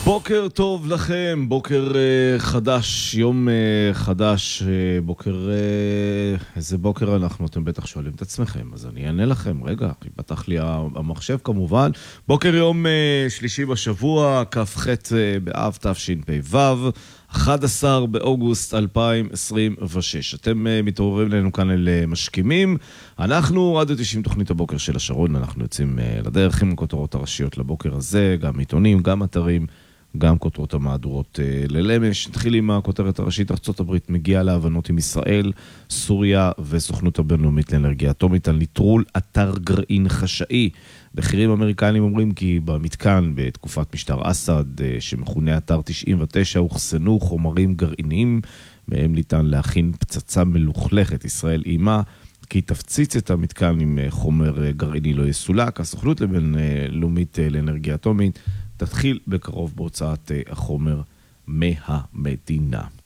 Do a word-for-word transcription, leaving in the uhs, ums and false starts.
בוקר טוב לכם, בוקר uh, חדש, יום uh, חדש, uh, בוקר, uh, איזה בוקר אנחנו, אתם בטח שואלים את עצמכם, אז אני אענה לכם, רגע, פתח לי המחשב כמובן, בוקר יום uh, שלישי בשבוע, כ"ח uh, באב תשפ"ו, אחד עשר באוגוסט אלפיים עשרים ושש. אתם uh, מתעוררים לנו כאן אל uh, משכימים, אנחנו רדיו תשעים תוכנית הבוקר של השרון, אנחנו יוצאים uh, לדרך עם הכותרות הראשיות לבוקר הזה, גם עיתונים, גם אתרים, גם כותרות המהדורות uh, ללמש. נתחיל עם הכותרת הראשית, ארצות הברית מגיעה להבנות עם ישראל, סוריה וסוכנות הבינלאומית לאנרגיה אטומית על נטרול אתר גרעין חשאי. בכירים אמריקנים אומרים כי במתקן בתקופת משטר אסד, uh, שמכונה אתר תשעים ותשע, הוחסנו חומרים גרעיניים, מהם ניתן להכין פצצה מלוכלכת. ישראל אימה כי תפציץ את המתקן עם uh, חומר uh, גרעיני לא יסולק. הסוכנות לבינלאומית uh, לאנרגיה אטומית תתחיל בקרוב בהוצאת החומר מהמדינה.